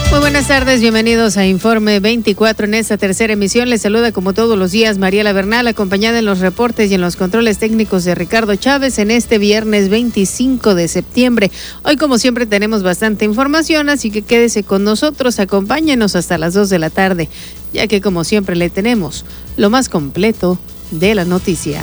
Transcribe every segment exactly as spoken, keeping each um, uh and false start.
Muy buenas tardes, bienvenidos a Informe veinticuatro. En esta tercera emisión les saluda como todos los días Mariela Bernal, acompañada en los reportes y en los controles técnicos de Ricardo Chávez en este viernes veinticinco de septiembre. Hoy, como siempre, tenemos bastante información, así que quédese con nosotros, acompáñenos hasta las dos de la tarde, ya que como siempre le tenemos lo más completo de la noticia.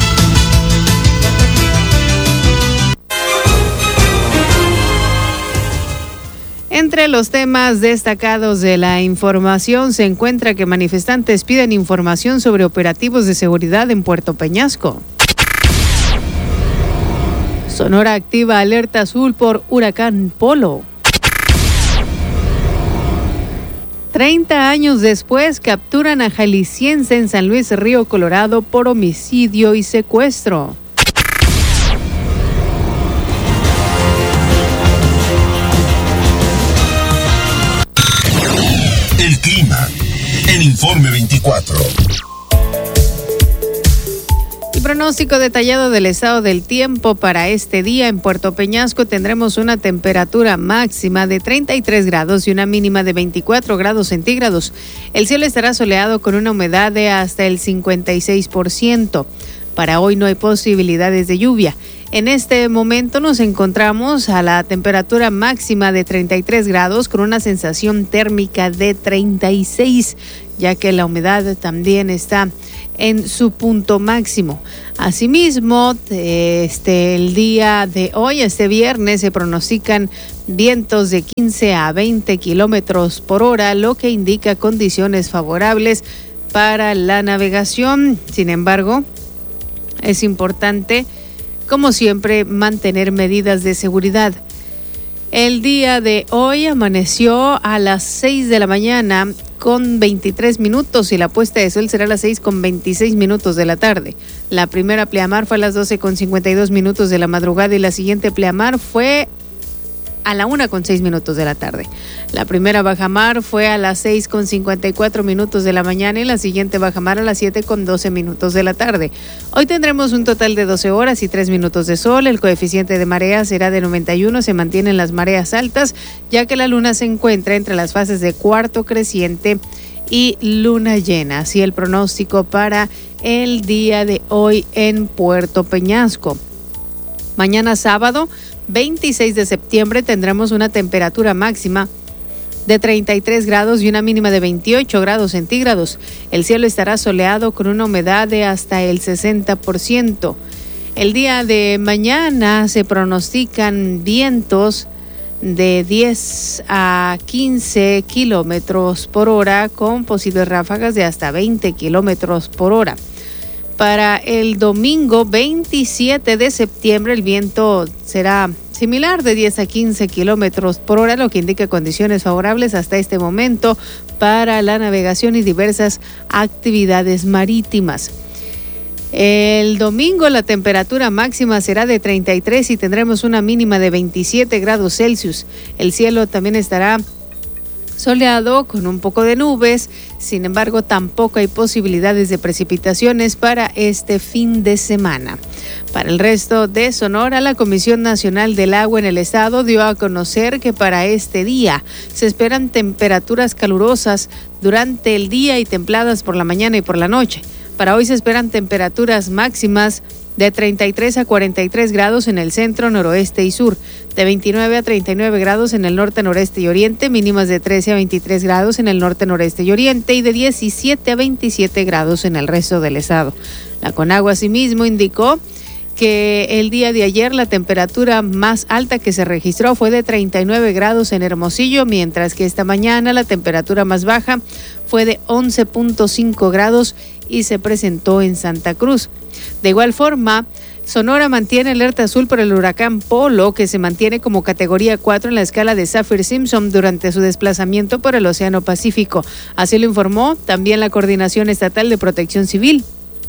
Entre los temas destacados de la información se encuentra que manifestantes piden información sobre operativos de seguridad en Puerto Peñasco. Sonora activa alerta azul por huracán Polo. Treinta años después capturan a jalisciense en San Luis Río Colorado por homicidio y secuestro. El clima en Informe veinticuatro. El pronóstico detallado del estado del tiempo para este día en Puerto Peñasco: tendremos una temperatura máxima de treinta y tres grados y una mínima de veinticuatro grados centígrados. El cielo estará soleado con una humedad de hasta el cincuenta y seis por ciento. Para hoy no hay posibilidades de lluvia. En este momento nos encontramos a la temperatura máxima de treinta y tres grados con una sensación térmica de treinta y seis, ya que la humedad también está en su punto máximo. Asimismo, este, el día de hoy, este viernes, se pronostican vientos de quince a veinte kilómetros por hora, lo que indica condiciones favorables para la navegación. Sin embargo, es importante, como siempre, mantener medidas de seguridad. El día de hoy amaneció a las seis de la mañana con veintitrés minutos y la puesta de sol será a las seis con veintiséis minutos de la tarde. La primera pleamar fue a las doce con cincuenta y dos minutos de la madrugada y la siguiente pleamar fue a la una con seis minutos de la tarde. La primera bajamar fue a las seis con cincuenta y cuatro minutos de la mañana y la siguiente bajamar a las siete con doce minutos de la tarde. Hoy tendremos un total de doce horas y tres minutos de sol. El coeficiente de marea será de noventa y uno. Se mantienen las mareas altas, ya que la luna se encuentra entre las fases de cuarto creciente y luna llena. Así el pronóstico para el día de hoy en Puerto Peñasco. Mañana sábado veintiséis de septiembre tendremos una temperatura máxima de treinta y tres grados y una mínima de veintiocho grados centígrados. El cielo estará soleado con una humedad de hasta el sesenta por ciento. El día de mañana se pronostican vientos de diez a quince kilómetros por hora con posibles ráfagas de hasta veinte kilómetros por hora. Para el domingo veintisiete de septiembre el viento será similar de diez a quince kilómetros por hora, lo que indica condiciones favorables hasta este momento para la navegación y diversas actividades marítimas. El domingo la temperatura máxima será de treinta y tres y tendremos una mínima de veintisiete grados Celsius. El cielo también estará soleado con un poco de nubes. Sin embargo, tampoco hay posibilidades de precipitaciones para este fin de semana. Para el resto de Sonora, la Comisión Nacional del Agua en el estado dio a conocer que para este día se esperan temperaturas calurosas durante el día y templadas por la mañana y por la noche. Para hoy se esperan temperaturas máximas de treinta y tres a cuarenta y tres grados en el centro, noroeste y sur, de veintinueve a treinta y nueve grados en el norte, noreste y oriente, mínimas de trece a veintitrés grados en el norte, noreste y oriente y de diecisiete a veintisiete grados en el resto del estado. La Conagua asimismo indicó que el día de ayer la temperatura más alta que se registró fue de treinta y nueve grados en Hermosillo, mientras que esta mañana la temperatura más baja fue de once punto cinco grados y se presentó en Santa Cruz. De igual forma, Sonora mantiene alerta azul por el huracán Polo, que se mantiene como categoría cuatro en la escala de Saffir-Simpson durante su desplazamiento por el Océano Pacífico. Así lo informó también la Coordinación Estatal de Protección Civil.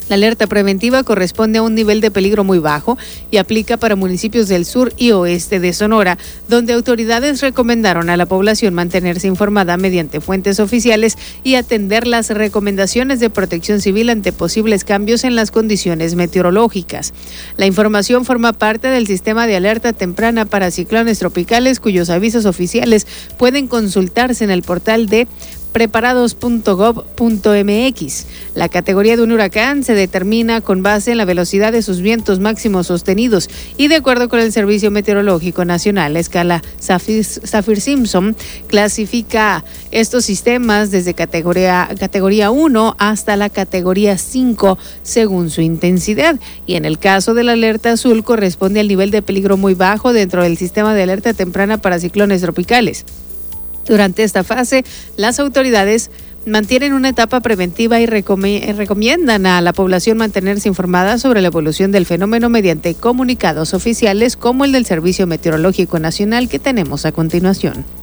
La alerta preventiva corresponde a un nivel de peligro muy bajo y aplica para municipios del sur y oeste de Sonora, donde autoridades recomendaron a la población mantenerse informada mediante fuentes oficiales y atender las recomendaciones de Protección Civil ante posibles cambios en las condiciones meteorológicas. La información forma parte del sistema de alerta temprana para ciclones tropicales, cuyos avisos oficiales pueden consultarse en el portal de preparados punto gov punto mx. La categoría de un huracán se determina con base en la velocidad de sus vientos máximos sostenidos y de acuerdo con el Servicio Meteorológico Nacional. La escala Saffir-Simpson clasifica estos sistemas desde categoría, categoría uno hasta la categoría cinco según su intensidad, y en el caso de la alerta azul corresponde al nivel de peligro muy bajo dentro del sistema de alerta temprana para ciclones tropicales. Durante esta fase, las autoridades mantienen una etapa preventiva y recomiendan a la población mantenerse informada sobre la evolución del fenómeno mediante comunicados oficiales como el del Servicio Meteorológico Nacional que tenemos a continuación.